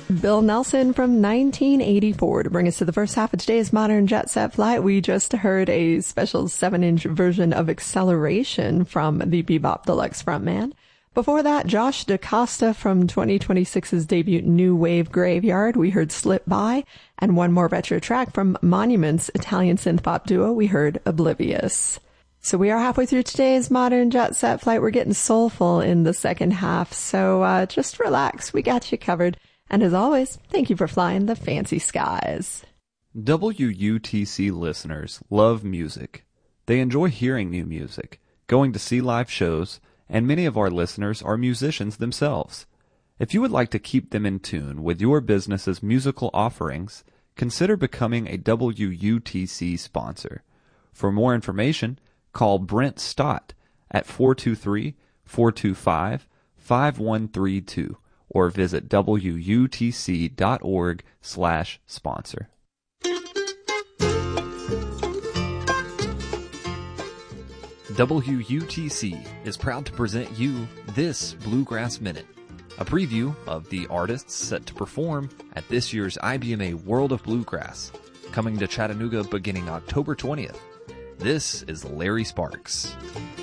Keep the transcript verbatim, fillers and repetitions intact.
Bill Nelson from nineteen eighty-four. To bring us to the first half of today's Modern Jet Set Flight, we just heard a special seven-inch version of Acceleration from the Bebop Deluxe frontman. Before that, Josh DaCosta from twenty twenty-six's debut New Wave Graveyard. We heard Slip By, and one more retro track from Monument's Italian synth-pop duo. We heard Oblivious. So we are halfway through today's Modern Jet Set Flight. We're getting soulful in the second half, so uh, just relax. We got you covered. And as always, thank you for flying the fancy skies. W U T C listeners love music. They enjoy hearing new music, going to see live shows, and many of our listeners are musicians themselves. If you would like to keep them in tune with your business's musical offerings, consider becoming a W U T C sponsor. For more information, call Brent Stott at four two three, four two five, five one three two or visit W U T C dot org slash sponsor. W U T C is proud to present you this Bluegrass Minute, a preview of the artists set to perform at this year's I B M A World of Bluegrass, coming to Chattanooga beginning October twentieth. This is Larry Sparks.